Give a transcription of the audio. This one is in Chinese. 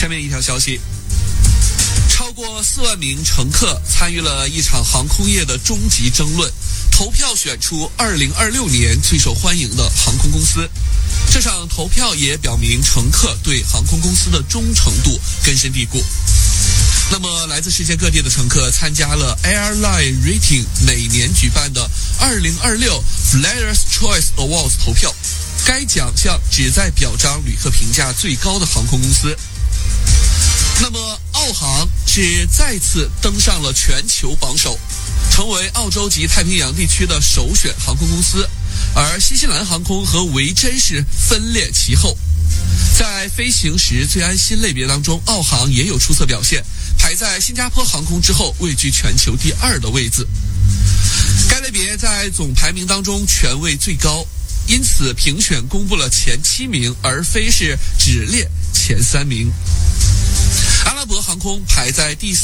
下面一条消息，超过4万名乘客参与了一场航空业的终极争论，投票选出2026年最受欢迎的航空公司。这场投票也表明乘客对航空公司的忠诚度根深蒂固。那么来自世界各地的乘客参加了 Airline Rating 每年举办的2026 Flyers Choice Awards 投票，该奖项旨在表彰旅客评价最高的航空公司。那么澳航是再次登上了全球榜首，成为澳洲及太平洋地区的首选航空公司，而新西兰航空和维珍是分列其后。在飞行时最安心类别当中，澳航也有出色表现，排在新加坡航空之后，位居全球第2的位置。该类别在总排名当中权位最高，因此评选公布了前7名，而非是只列前3名。阿拉伯航空排在第4